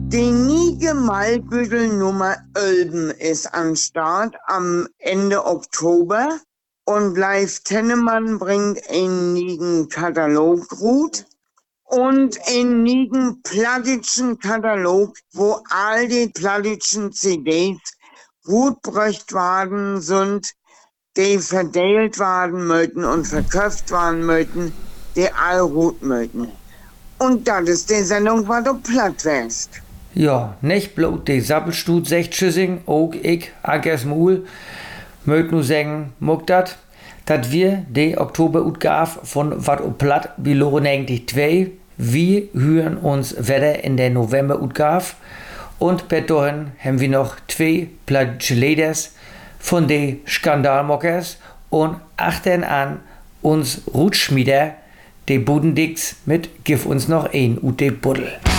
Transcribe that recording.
Die Nige Malbüttel Nummer 11 ist am Start am Ende Oktober und Leif Tennemann bringt einen Nigen Katalogrut und einen Nigen Plattitschen Katalog, wo all die Plattitschen CDs gut bräucht worden sind, die verteilt werden möchten und verkauft werden möchten, die all gut möchten. Und das ist die Sendung, was du platt wärst. Ja, nicht bloß die Sappelstut sagt Tschüssing, auch ich, Ankers Muhl, mögt nu sagen, muck dat wir die Oktober-Utgaf von Wat o Platt beloren eigentlich 2. Wir hören uns wieder in der November-Utgaf und per dahin haben wir noch 2 plattische Leders von den Skandalmockers und achten an uns Rutschmieder, die Budendicks mit Gif uns noch ein ut de Buddel.